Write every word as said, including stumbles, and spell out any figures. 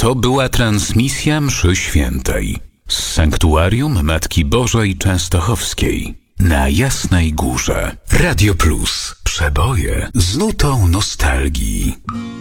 To była transmisja mszy świętej z sanktuarium Matki Bożej Częstochowskiej na Jasnej Górze. Radio Plus. Przeboje z nutą nostalgii.